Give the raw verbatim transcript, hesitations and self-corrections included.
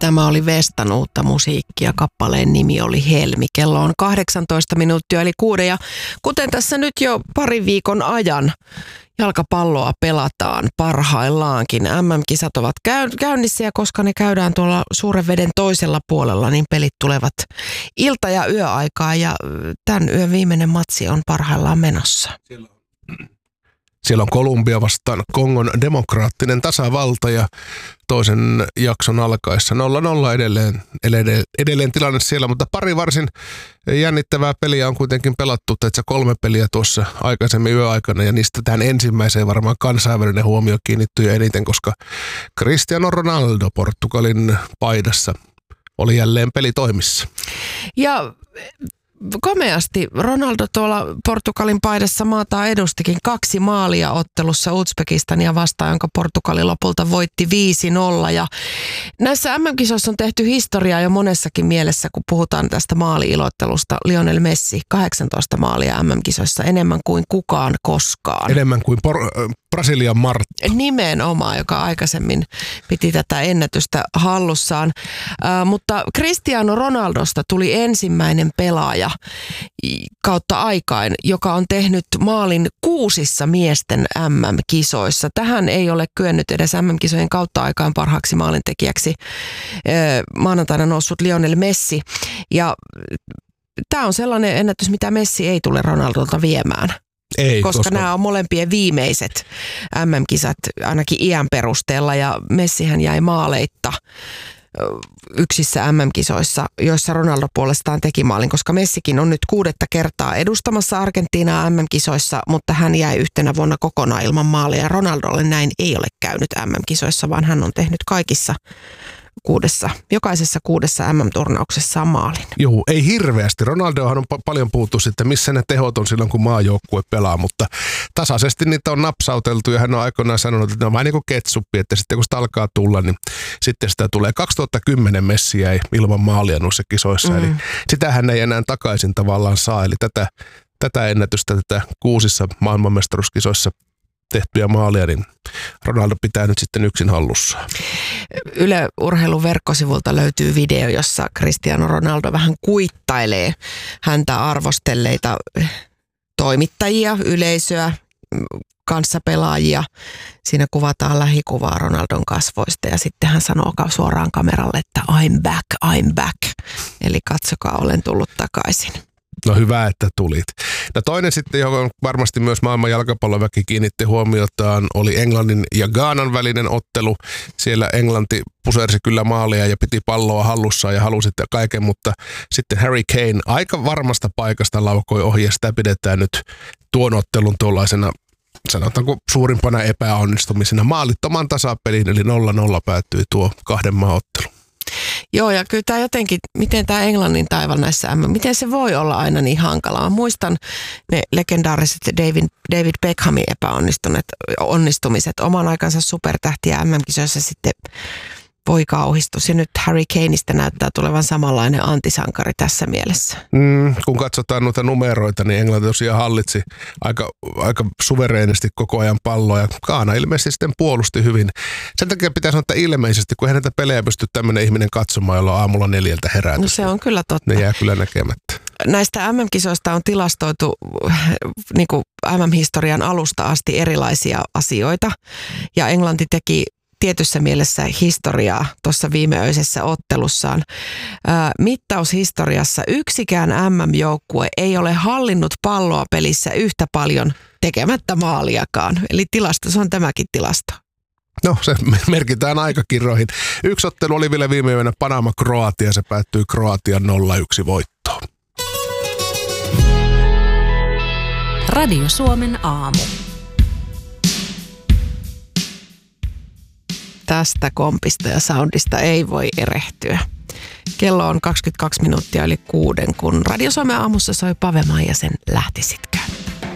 Tämä oli Vestan uutta musiikkia. Kappaleen nimi oli Helmi. Kello on kahdeksantoista minuuttia eli kuuden. Ja kuten tässä nyt jo parin viikon ajan jalkapalloa pelataan parhaillaankin. M M-kisat ovat käynnissä ja koska ne käydään tuolla suuren veden toisella puolella, niin pelit tulevat ilta- ja yöaikaa. Ja tämän yön viimeinen matsi on parhaillaan menossa. Siellä on, Siellä on Kolumbia vastaan Kongon demokraattinen tasavalta ja toisen jakson alkaessa nolla nolla edelleen, edelleen, edelleen tilanne siellä, mutta pari varsin jännittävää peliä on kuitenkin pelattu, että kolme peliä tuossa aikaisemmin yöaikana ja niistä tähän ensimmäiseen varmaan kansainvälinen huomio kiinnittyy eniten, koska Cristiano Ronaldo Portugalin paidassa oli jälleen pelitoimissa. Ja komeasti Ronaldo tuolla Portugalin paidassa maataan edustikin kaksi maalia ottelussa Uzbekistania vastaan, jonka Portugali lopulta voitti viisi nolla. Ja näissä M M-kisoissa on tehty historiaa jo monessakin mielessä, kun puhutaan tästä maali-ilottelusta. Lionel Messi, kahdeksantoista maalia M M-kisoissa, enemmän kuin kukaan koskaan. Enemmän kuin por- Brasilian Martti. Nimenomaan, joka aikaisemmin piti tätä ennätystä hallussaan. Äh, mutta Cristiano Ronaldosta tuli ensimmäinen pelaaja kautta aikain, joka on tehnyt maalin kuusissa miesten M M-kisoissa. Tähän ei ole kyennyt edes M M-kisojen kautta aikaan parhaaksi maalintekijäksi äh, maanantaina noussut Lionel Messi. Ja tämä on sellainen ennätys, mitä Messi ei tule Ronaldolta viemään. Ei, koska, koska nämä on molempien viimeiset M M-kisat ainakin iän perusteella ja Messihän jäi maaleitta yksissä M M-kisoissa, joissa Ronaldo puolestaan teki maalin, koska Messikin on nyt kuudetta kertaa edustamassa Argentiinaa M M-kisoissa, mutta hän jäi yhtenä vuonna kokonaan ilman maalia. Ronaldolle näin ei ole käynyt M M-kisoissa, vaan hän on tehnyt kaikissa kuudessa, jokaisessa kuudessa M M-turnauksessa maalin. Joo, ei hirveästi. Ronaldohan on pa- paljon puhuttu sitten, missä ne tehot on silloin, kun maajoukkue pelaa, mutta tasaisesti niitä on napsauteltu ja hän on aikoinaan sanonut, että ne on vähän niin kuin ketsuppi, että sitten kun sitä alkaa tulla, niin sitten sitä tulee. kaksituhattakymmenen Messi jäi ilman maalia noissa kisoissa, mm. eli sitähän ei enää takaisin tavallaan saa, eli tätä, tätä ennätystä, tätä kuusissa maailmanmestaruuskisoissa tehtyjä maalia, niin Ronaldo pitää nyt sitten yksin hallussaan. Yle Urheilun verkkosivulta löytyy video, jossa Cristiano Ronaldo vähän kuittailee häntä arvostelleita toimittajia, yleisöä, kanssapelaajia. Siinä kuvataan lähikuvaa Ronaldon kasvoista ja sitten hän sanoo suoraan kameralle, että I'm back, I'm back. Eli katsokaa, olen tullut takaisin. No hyvä, että tulit. No toinen sitten, johon varmasti myös maailman jalkapalloväki kiinnitti huomiotaan, oli Englannin ja Ghanan välinen ottelu. Siellä Englanti pusersi kyllä maalia ja piti palloa hallussaan ja halusi kaiken, mutta sitten Harry Kane aika varmasta paikasta laukoi ohi ja sitä pidetään nyt tuon ottelun tuollaisena, sanotaanko suurimpana epäonnistumisena. Maalittoman tasapeliin, eli nolla nolla päättyi tuo kahden maan ottelu. Joo, ja kyllä tämä jotenkin, miten tämä Englannin taival näissä, miten se voi olla aina niin hankalaa. Mä muistan ne legendaariset David, David Beckhamin epäonnistuneet onnistumiset, oman aikansa supertähtiä M M-kisoissa sitten voi kauhistus. Ja nyt Harry Kaneista näyttää tulevan samanlainen antisankari tässä mielessä. Mm, kun katsotaan noita numeroita, niin Englanti tosiaan hallitsi aika, aika suvereenisti koko ajan palloa ja Ghana ilmeisesti sitten puolusti hyvin. Sen takia pitää sanoa, että ilmeisesti, kun ei näitä pelejä pysty tämmöinen ihminen katsomaan, jolla on aamulla neljältä herätys. No se on kyllä totta. Ne jää kyllä näkemättä. Näistä M M-kisoista on tilastoitu niin kuin M M-historian alusta asti erilaisia asioita ja Englanti teki tietyssä mielessä historiaa tuossa viimeöisessä ottelussaan. Ää, mittaushistoriassa yksikään M M-joukkue ei ole hallinnut palloa pelissä yhtä paljon tekemättä maaliakaan. Eli tilasto, se on tämäkin tilasto. No se merkitään aikakirjoihin. Yksi ottelu oli vielä viime yönä Panama-Kroatia, se päättyi Kroatian nolla yksi voittoon. Radio Suomen aamu. Tästä kompista ja soundista ei voi erehtyä. Kello on kaksikymmentäkaksi minuuttia yli kuuden, kun Radio Suomen aamussa soi Pave Maijasen Lähtisit.